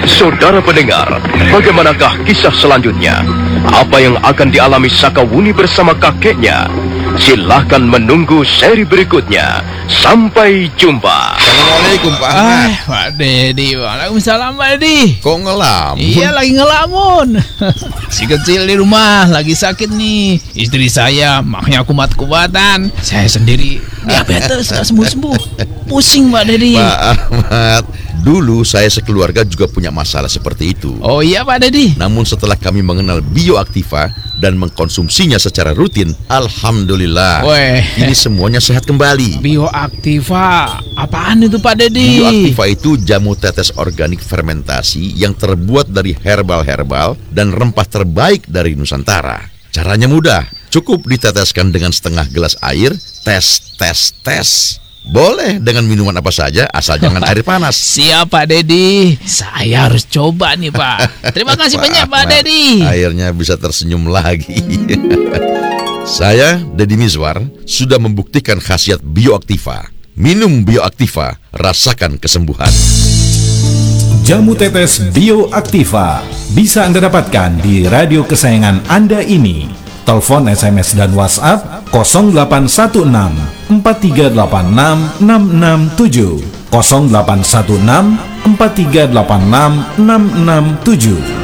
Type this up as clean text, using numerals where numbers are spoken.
Saudara pendengar, bagaimanakah kisah selanjutnya? Apa yang akan dialami Sakawuni bersama kakeknya? Silahkan menunggu seri berikutnya. Sampai jumpa. Assalamualaikum Pak Ahmad. Pak Dedi, waalaikumsalam Pak Dedi. Kok ngelamun? Iya, lagi ngelamun. Si kecil di rumah lagi sakit nih. Istri saya maknya kumat-kumatan. Saya sendiri diabetes gak sembuh-sembuh. Pusing Pak Dedi. Pak Ahmad, dulu saya sekeluarga juga punya masalah seperti itu. Oh iya Pak Dedi. Namun setelah kami mengenal Bioaktiva dan mengkonsumsinya secara rutin, alhamdulillah, ini semuanya sehat kembali. Bioaktiva, apaan itu Pak Dedi? Bioaktiva itu jamu tetes organik fermentasi yang terbuat dari herbal-herbal dan rempah terbaik dari Nusantara. Caranya mudah, cukup diteteskan dengan setengah gelas air, tes. Boleh dengan minuman apa saja, asal jangan air panas. Siap Pak Dedi, saya harus coba nih Pak. Terima kasih banyak Pak Dedi. Akhirnya bisa tersenyum lagi. Saya, Deddy Mizwar, sudah membuktikan khasiat Bioaktiva. Minum Bioaktiva, rasakan kesembuhan. Jamu tetes Bioaktiva bisa Anda dapatkan di radio kesayangan Anda ini. Telepon, SMS, dan WhatsApp 0816 4386 667 0816 4386 667.